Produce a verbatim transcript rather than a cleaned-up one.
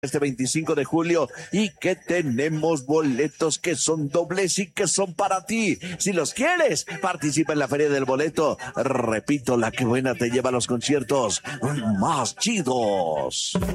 este veinticinco de julio y que tenemos boletos que son dobles y que son para ti. Si los quieres, participa en la Feria del Boleto. Repito, la que buena te lleva a los conciertos más chidos.